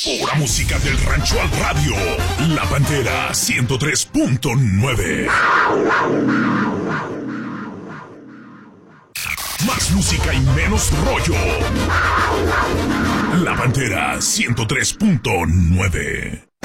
Pura música del rancho al radio. La Pantera 103.9. Más música y menos rollo. La Pantera 103.9.